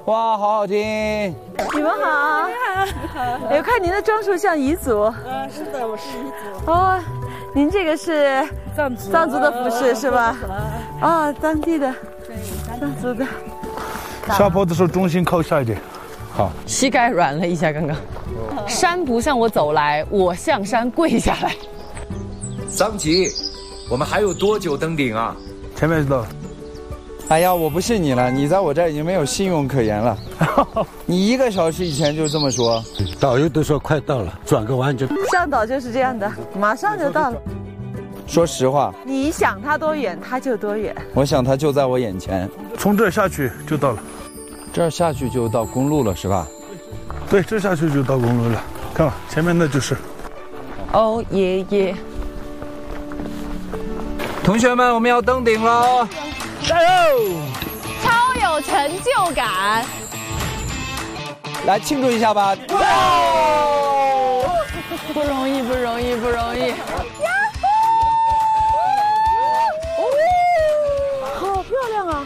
哇，好好听！ 你们好，你好。我看您的装束像彝族。 是的，我是彝族。 哦，您这个是藏族的服饰是吧？啊，当地的藏族的。 下坡的时候重心靠下一点。好， 膝盖软了一下，刚刚。山不向我走来，我向山跪下来。 桑吉，我们还有多久登顶啊？ 前面就到了。 哎呀，我不信你了，你在我这儿已经没有信用可言了。你1个小时以前就这么说， 导游都说快到了，转个弯就。 向导就是这样的，马上就到了。 说实话， 你想它多远，它就多远。 我想它就在我眼前。 从这儿下去就到了。 这儿下去就到公路了，是吧？ 对，这下去就到公路了。看吧，前面那就是。 哦耶耶！ 同学们，我们要登顶了，加油！ 超有成就感。 来庆祝一下吧！哇！ 不容易，不容易，不容易。 好漂亮啊！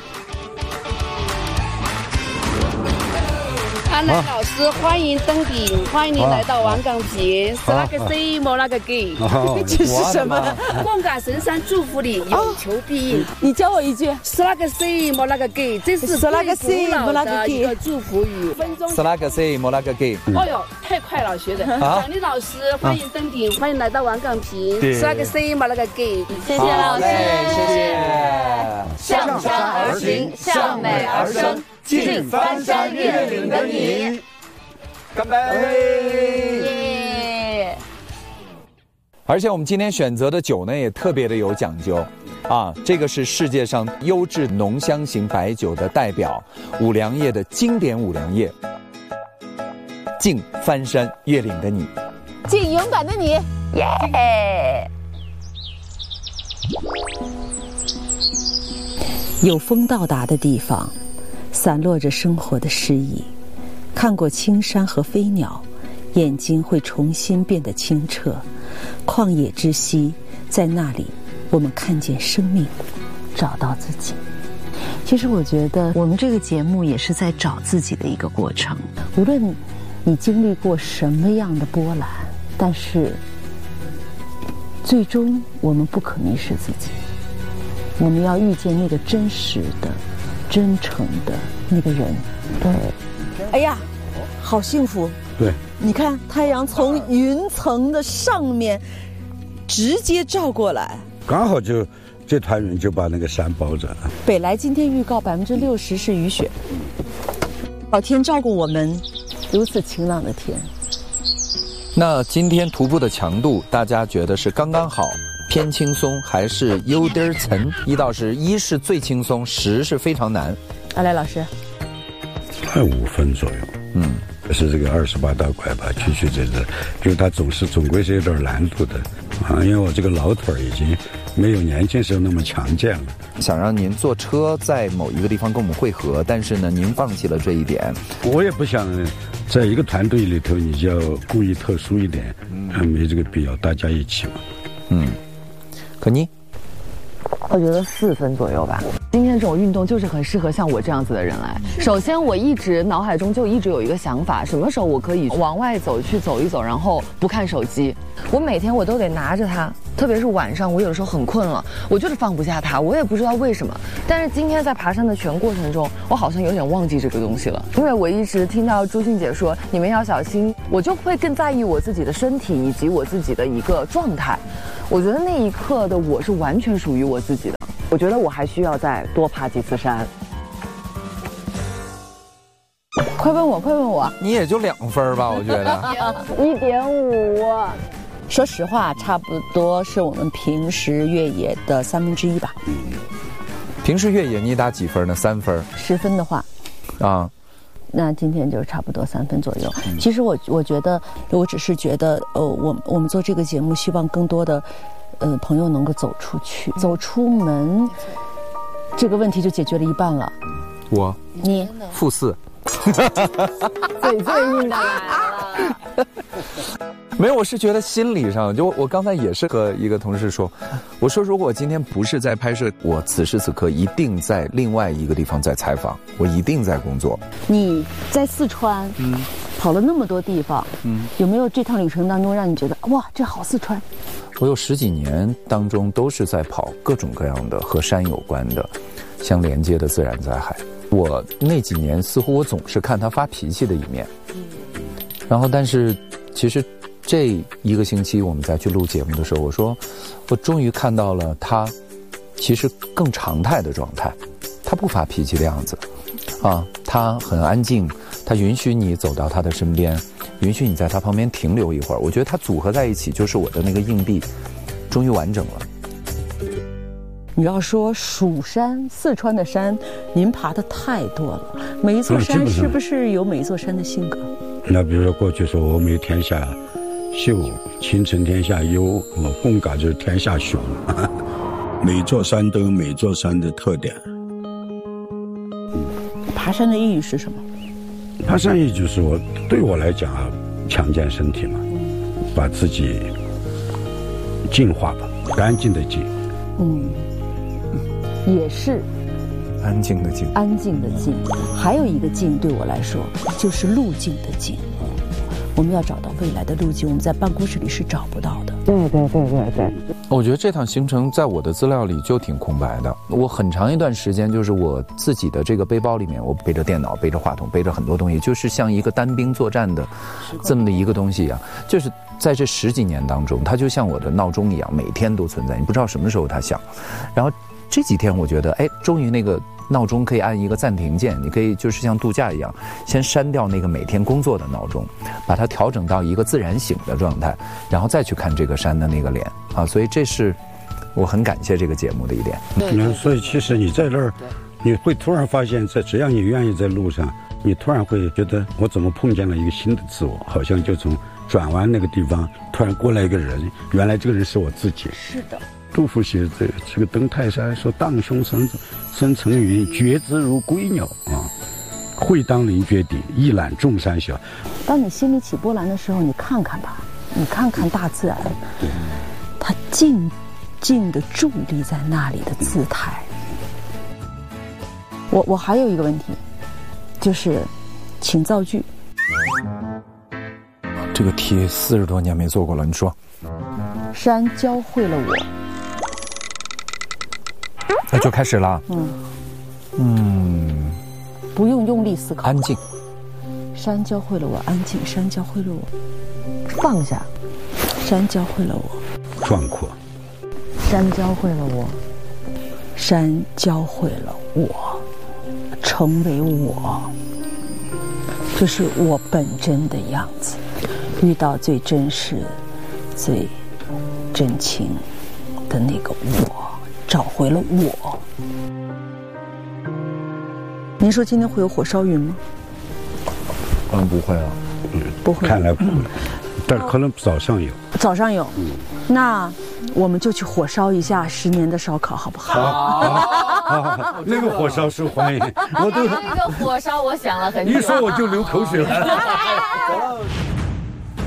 安南老师，欢迎登顶，欢迎您来到王岗坪，是那个 C 莫那个 G， 这是什么？ 梦感神山祝福你，有求必应。 你教我一句， 是那个 C 莫那个 G， 这是最古老的一个祝福语。 是那个 C 莫那个 G。 哦呦，太快了，学的。蒋丽老师，欢迎登顶，欢迎来到王岗坪，是那个 C 莫那个 G。 谢谢老师， 谢谢。 向山而行，向美而生。敬翻山越岭的你， 干杯！而且我们今天选择的酒呢，也特别的有讲究，啊，这个是世界上优质浓香型白酒的代表，五粮液的经典五粮液。敬翻山越岭的你， 敬勇敢的你，耶！ 有风到达的地方，散落着生活的诗意。看过青山和飞鸟，眼睛会重新变得清澈。旷野之息，在那里我们看见生命，找到自己。其实我觉得我们这个节目也是在找自己的一个过程。无论你经历过什么样的波澜，但是最终我们不可迷失自己。我们要遇见那个真实的、真诚的那个人。对， 哎呀，好幸福！ 对， 你看太阳从云层的上面直接照过来， 刚好就这团云就把那个山包着了。 北来今天预告60%是雨雪，老天照顾我们，如此晴朗的天。 那今天徒步的强度，大家觉得是刚刚好？偏轻松还是有点沉？1到10，一是最轻松，10是非常难。 阿来老师 ，5分左右。是这个28道拐吧，曲曲折折，就是它总归是有点难度的啊。因为我这个老腿已经没有年轻时候那么强健了。 想让您坐车在某一个地方跟我们会合，但是呢，您放弃了这一点。 我也不想在一个团队里头，你就要故意特殊一点，没这个必要，大家一起嘛。 可妮， 我觉得4分左右吧。今天这种运动就是很适合像我这样子的人来。首先，我一直脑海中就一直有一个想法，什么时候我可以往外走去走一走，然后不看手机。我每天我都得拿着它，特别是晚上，我有的时候很困了，我就是放不下它，我也不知道为什么。但是今天在爬山的全过程中，我好像有点忘记这个东西了，因为我一直听到朱静姐说你们要小心，我就会更在意我自己的身体以及我自己的一个状态。我觉得那一刻的我是完全属于我自己的。我觉得我还需要再多爬几次山。快问我，快问我， 你也就2分吧，我觉得。 1.5。 说实话，差不多是我们平时越野的1/3吧。 平时越野你打几分呢？3分。 10分的话， 啊， 那今天就差不多3分左右。其实我觉得，我只是觉得，我们做这个节目，希望更多的朋友能够走出去，走出门，这个问题就解决了一半了。 你负4。 最硬的来了。 没有，我是觉得心理上，就我刚才也是和一个同事说，我说如果今天不是在拍摄，我此时此刻一定在另外一个地方在采访，我一定在工作。 你在四川，跑了那么多地方，有没有这趟旅程当中让你觉得哇，这好四川？ 我有10几年当中都是在跑各种各样的和山有关的相连接的自然灾害。我那几年似乎我总是看他发脾气的一面，然后但是其实这1个星期我们再去录节目的时候，我说我终于看到了他其实更常态的状态，他不发脾气的样子啊，他很安静，他允许你走到他的身边，允许你在他旁边停留一会儿。我觉得它组合在一起就是我的那个硬币终于完整了。 你要说蜀山，四川的山，您爬的太多了，每一座山是不是有每一座山的性格？ 那比如说过去说峨眉天下秀，青城天下幽，贡嘎就是天下雄。每座山都有每座山的特点。 爬山的意义是什么？ 爬山意义就是对我来讲啊，强健身体嘛，把自己净化吧，干净的净。 也是安静的静， 安静的静。还有一个静对我来说就是路径的静。我们要找到未来的路径，我们在办公室里是找不到的。对。 我觉得这趟行程在我的资料里就挺空白的。我很长一段时间就是我自己的这个背包里面，我背着电脑，背着话筒，背着很多东西，就是像一个单兵作战的这么的一个东西一样。就是在这10几年当中，它就像我的闹钟一样，每天都存在，你不知道什么时候它响。然后这几天我觉得，终于那个闹钟可以按一个暂停键，你可以就是像度假一样，先删掉那个每天工作的闹钟，把它调整到一个自然醒的状态，然后再去看这个山的那个脸啊，所以这是我很感谢这个节目的一点。 所以其实你在这儿，你会突然发现，只要你愿意在路上，你突然会觉得我怎么碰见了一个新的自我，好像就从转弯那个地方突然过来一个人，原来这个人是我自己。 是的。 杜甫写这个登泰山说：“荡胸生层云，觉之如归鸟啊！会当凌绝顶，一览众山小。” 当你心里起波澜的时候，你看看吧，你看看大自然，它静静地伫立在那里的姿态。我还有一个问题，就是请造句。 这个题40多年没做过了，你说。 山教会了我。 那就开始了。 不用用力思考。 安静。 山教会了我安静，山教会了我放下，山教会了我壮阔， 山教会了我，山教会了我成为我，这是我本真的样子。遇到最真实、最真情的那个我，找回了我。您说今天会有火烧云吗？ 不会了。 不会。 看来不会，但可能早上有。 早上有。那我们就去火烧一下10年的烧烤，好不好？ 好，那个火烧受欢迎。 那个火烧，我想了很久。 一说我就流口水了。